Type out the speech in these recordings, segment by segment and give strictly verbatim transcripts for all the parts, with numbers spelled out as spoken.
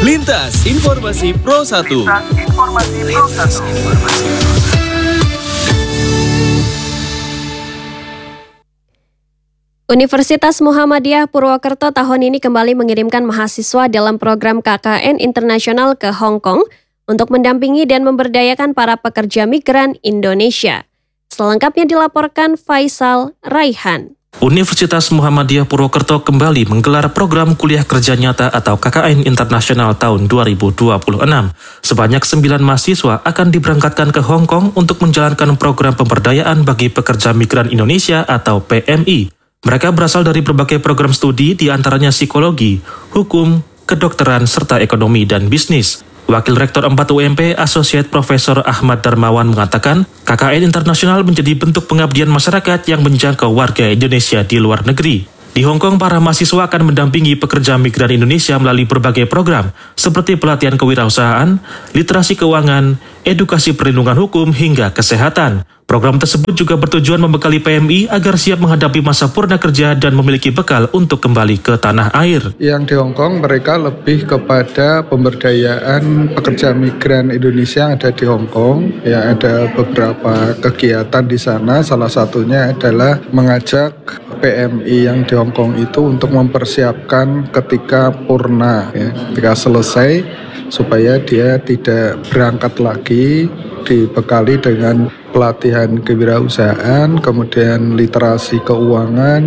Lintas Informasi Pro satu. Universitas Muhammadiyah Purwokerto tahun ini kembali mengirimkan mahasiswa dalam program K K N internasional ke Hong Kong untuk mendampingi dan memberdayakan para pekerja migran Indonesia. Selengkapnya dilaporkan Faisal Raihan. Universitas Muhammadiyah Purwokerto kembali menggelar program kuliah kerja nyata atau K K N Internasional tahun dua ribu dua puluh enam. Sebanyak sembilan mahasiswa akan diberangkatkan ke Hong Kong untuk menjalankan program pemberdayaan bagi pekerja migran Indonesia atau P M I. Mereka berasal dari berbagai program studi, diantaranya psikologi, hukum, kedokteran, serta ekonomi dan bisnis. Wakil Rektor empat U M P, Asosiat Profesor Ahmad Darmawan mengatakan, K K N Internasional menjadi bentuk pengabdian masyarakat yang menjangkau warga Indonesia di luar negeri. Di Hong Kong, para mahasiswa akan mendampingi pekerja migran Indonesia melalui berbagai program, seperti pelatihan kewirausahaan, literasi keuangan, edukasi perlindungan hukum, hingga kesehatan. Program tersebut juga bertujuan membekali P M I agar siap menghadapi masa purna kerja dan memiliki bekal untuk kembali ke tanah air. Yang di Hong Kong mereka lebih kepada pemberdayaan pekerja migran Indonesia yang ada di Hong Kong. Ya, ada beberapa kegiatan di sana, salah satunya adalah mengajak P M I yang di Hong Kong itu untuk mempersiapkan ketika purna, ya, ketika selesai, supaya dia tidak berangkat lagi, dibekali dengan pelatihan kewirausahaan, kemudian literasi keuangan,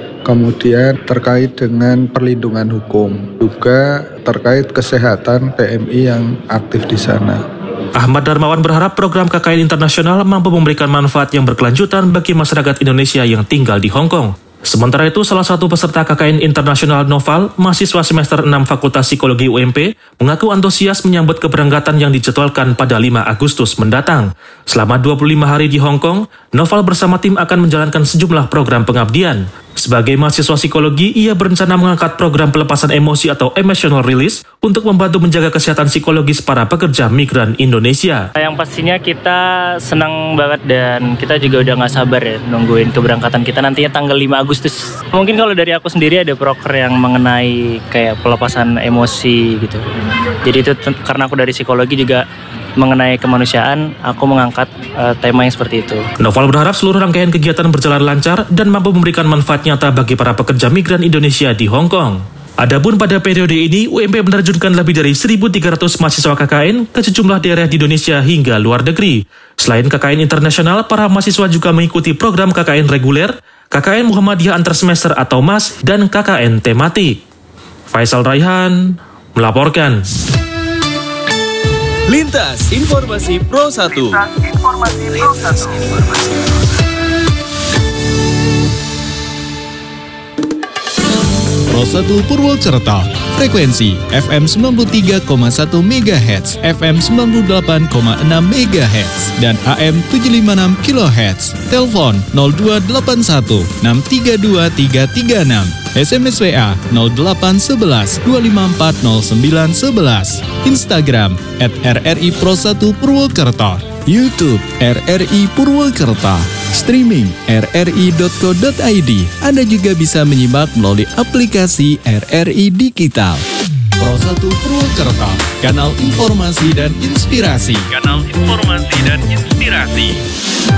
kemudian terkait dengan perlindungan hukum, juga terkait kesehatan P M I yang aktif di sana. Ahmad Darmawan berharap program K K N Internasional mampu memberikan manfaat yang berkelanjutan bagi masyarakat Indonesia yang tinggal di Hong Kong. Sementara itu, salah satu peserta K K N Internasional Noval, mahasiswa semester enam Fakultas Psikologi U M P, mengaku antusias menyambut keberangkatan yang dijadwalkan pada lima Agustus mendatang. Selama dua puluh lima hari di Hong Kong, Noval bersama tim akan menjalankan sejumlah program pengabdian. Sebagai mahasiswa psikologi, ia berencana mengangkat program pelepasan emosi atau emotional release untuk membantu menjaga kesehatan psikologis para pekerja migran Indonesia. Yang pastinya kita senang banget dan kita juga udah gak sabar ya nungguin keberangkatan kita nantinya tanggal lima Agustus. Mungkin kalau dari aku sendiri ada proker yang mengenai kayak pelepasan emosi gitu. Jadi itu karena aku dari psikologi juga mengenai kemanusiaan, aku mengangkat uh, tema yang seperti itu. Noval berharap seluruh rangkaian kegiatan berjalan lancar dan mampu memberikan manfaat nyata bagi para pekerja migran Indonesia di Hong Kong. Adapun pada periode ini, U M P menerjunkan lebih dari seribu tiga ratus mahasiswa K K N ke sejumlah daerah di Indonesia hingga luar negeri. Selain K K N internasional, para mahasiswa juga mengikuti program K K N reguler, K K N Muhammadiyah Antar Semester atau M A S, dan K K N tematik. Faisal Raihan melaporkan. Lintas Informasi Pro satu. Pro satu Purwokerto, frekuensi F M sembilan puluh tiga koma satu megahertz, F M sembilan puluh delapan koma enam megahertz, dan A M tujuh ratus lima puluh enam kilohertz. Telepon nol dua delapan satu enam tiga dua tiga tiga enam. S M S W A nol delapan satu satu dua lima empat nol sembilan satu satu. Instagram at R R I Pro satu Purwokerto. YouTube R R I Purwokerto. Streaming r r i dot co dot i d. Anda juga bisa menyimak melalui aplikasi R R I Digital. Pro satu Purwokerto, kanal informasi dan inspirasi. Kanal informasi dan inspirasi.